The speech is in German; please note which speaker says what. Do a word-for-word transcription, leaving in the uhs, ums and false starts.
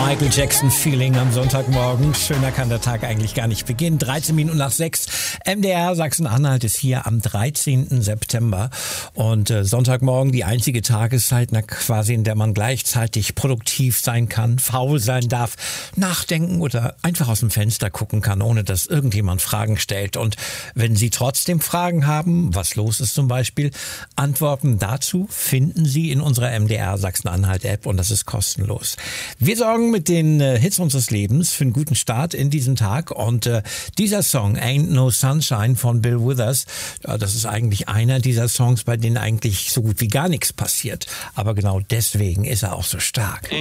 Speaker 1: Michael Jackson Feeling am Sonntagmorgen. Schöner kann der Tag eigentlich gar nicht beginnen. dreizehn Minuten nach sechs. M D R Sachsen-Anhalt ist hier am dreizehnten September. Und äh, Sonntagmorgen die einzige Tageszeit, na, quasi in der man gleichzeitig produktiv sein kann, faul sein darf, nachdenken oder einfach aus dem Fenster gucken kann, ohne dass irgendjemand Fragen stellt. Und wenn Sie trotzdem Fragen haben, was los ist zum Beispiel, Antworten dazu finden Sie in unserer M D R Sachsen-Anhalt App und das ist kostenlos. Wir sorgen mit den äh, Hits unseres Lebens für einen guten Start in diesen Tag und äh, dieser Song Ain't No Sunshine von Bill Withers, äh, das ist eigentlich einer dieser Songs, bei denen eigentlich so gut wie gar nichts passiert. Aber genau deswegen ist er auch so stark.